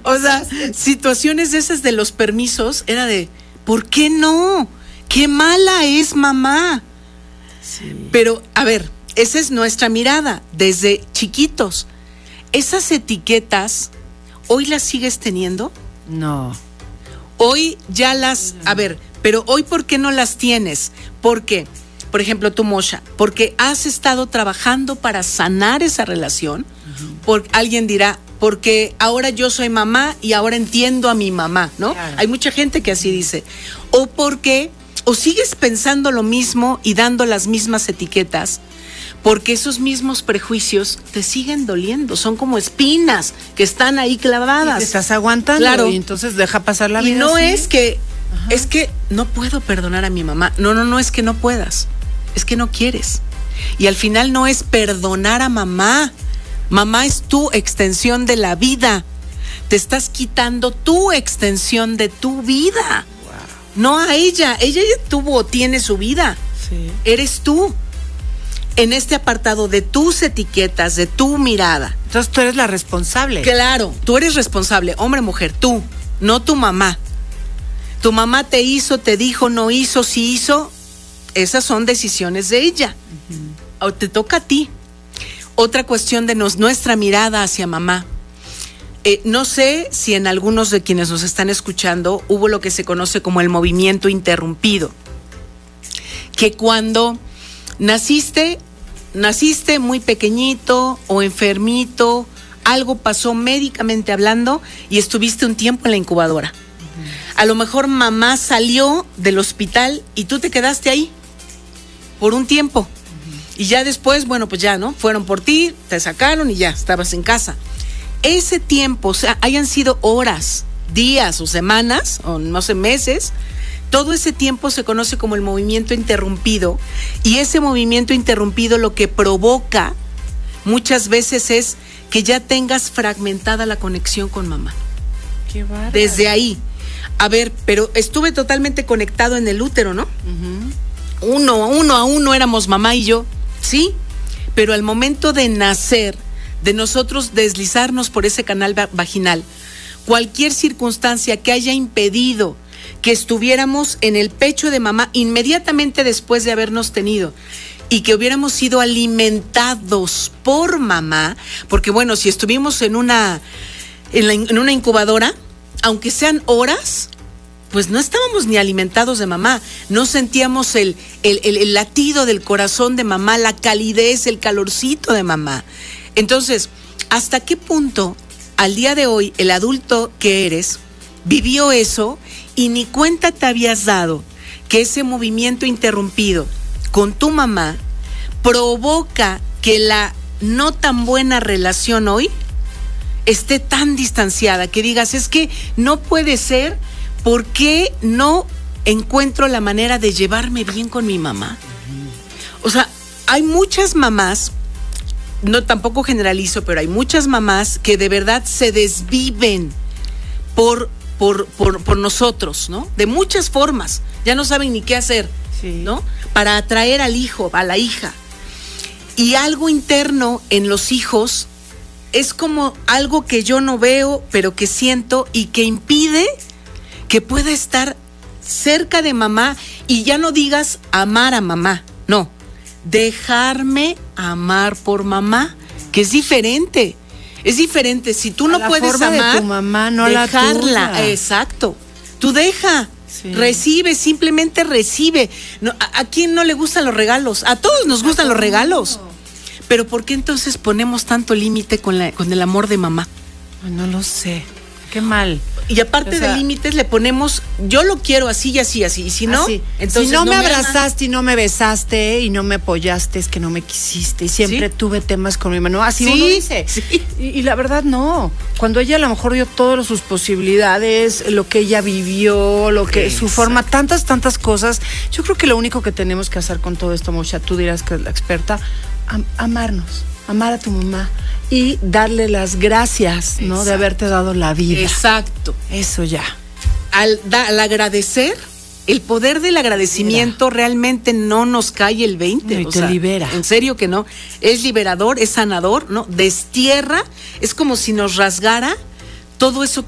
O sea, situaciones de esas de los permisos, era de, ¿por qué no? ¡Qué mala es mamá! Sí. Pero, a ver, esa es nuestra mirada, desde chiquitos. ¿Esas etiquetas, hoy las sigues teniendo? No. Hoy ya las, a ver, pero hoy ¿por qué no las tienes? Porque, por ejemplo, tú, Mosha, porque has estado trabajando para sanar esa relación. Alguien dirá, porque ahora yo soy mamá y ahora entiendo a mi mamá, ¿no? Claro. Hay mucha gente que así dice. O porque, o sigues pensando lo mismo y dando las mismas etiquetas, porque esos mismos prejuicios te siguen doliendo, son como espinas que están ahí clavadas. Y te estás aguantando, claro. Y entonces deja pasar la vida. Y no así. es que no puedo perdonar a mi mamá. No es que no puedas, es que no quieres. Y al final no es perdonar a mamá. Mamá es tu extensión de la vida. Te estás quitando tu extensión de tu vida. Wow. No a ella. Ella ya tuvo o tiene su vida. Sí. Eres tú. En este apartado de tus etiquetas, de tu mirada. Entonces tú eres la responsable. Claro, tú eres responsable. Hombre, mujer, tú, no tu mamá. Tu mamá te hizo, te dijo, no hizo, sí hizo. Esas son decisiones de ella. O te toca a ti. Otra cuestión de nuestra mirada hacia mamá. No sé si en algunos de quienes nos están escuchando hubo lo que se conoce como el movimiento interrumpido. Que cuando naciste muy pequeñito o enfermito, algo pasó médicamente hablando y estuviste un tiempo en la incubadora. A lo mejor mamá salió del hospital y tú te quedaste ahí por un tiempo. Y ya después, bueno, pues ya, ¿no? Fueron por ti, te sacaron y ya, estabas en casa. Ese tiempo, o sea, hayan sido horas, días o semanas, o no sé, meses, todo ese tiempo se conoce como el movimiento interrumpido. Y ese movimiento interrumpido lo que provoca muchas veces es que ya tengas fragmentada la conexión con mamá. Qué bárbaro. Desde ahí. A ver, pero estuve totalmente conectado en el útero, ¿no? Uno a uno éramos mamá y yo. Sí, pero al momento de nacer, de nosotros deslizarnos por ese canal vaginal, cualquier circunstancia que haya impedido que estuviéramos en el pecho de mamá inmediatamente después de habernos tenido y que hubiéramos sido alimentados por mamá, porque bueno, si estuvimos en una incubadora, aunque sean horas, pues no estábamos ni alimentados de mamá, no sentíamos el latido del corazón de mamá, la calidez, el calorcito de mamá. Entonces, ¿hasta qué punto al día de hoy el adulto que eres vivió eso y ni cuenta te habías dado que ese movimiento interrumpido con tu mamá provoca que la no tan buena relación hoy esté tan distanciada, que digas, es que no puede ser? ¿Por qué no encuentro la manera de llevarme bien con mi mamá? O sea, hay muchas mamás, no tampoco generalizo, pero hay muchas mamás que de verdad se desviven por nosotros, ¿no? De muchas formas, ya no saben ni qué hacer, sí, ¿no? Para atraer al hijo, a la hija. Y algo interno en los hijos es como algo que yo no veo, pero que siento y que impide que pueda estar cerca de mamá. Y ya no digas amar a mamá, no, dejarme amar por mamá, que es diferente. Es diferente, si tú no puedes amar de tu mamá, no dejarla, la tuya. Exacto, tú deja, sí, recibe, simplemente recibe. No, ¿a quién no le gustan los regalos? A todos nos gustan los regalos. Pero ¿por qué entonces ponemos tanto límite con el amor de mamá? No lo sé, qué mal. Y aparte de límites le ponemos, yo lo quiero así y así, así. Y si no, entonces si no me abrazaste y no me besaste y no me apoyaste, es que no me quisiste. Y siempre tuve temas con mi mamá. Así uno dice. Sí. Y la verdad no. Cuando ella a lo mejor dio todas sus posibilidades, lo que ella vivió, lo que su forma, tantas cosas. Yo creo que lo único que tenemos que hacer con todo esto, Mosha, tú dirás que es la experta, amarnos, amar a tu mamá. Y darle las gracias, ¿no? Exacto. De haberte dado la vida. Exacto. Eso ya. Al agradecer, el poder del agradecimiento realmente no nos cae el 20. No, y te libera. En serio que no. Es liberador, es sanador, ¿no? Destierra, es como si nos rasgara todo eso